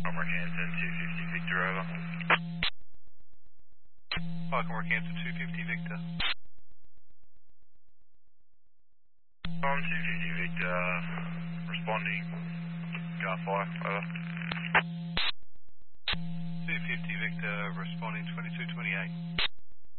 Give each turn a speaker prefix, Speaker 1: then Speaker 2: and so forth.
Speaker 1: Rockhampton 250 Victor, over.
Speaker 2: Rockhampton 250 Victor.
Speaker 1: 250 Victor, responding, gun fire, over.
Speaker 2: 250 Victor, responding 2228.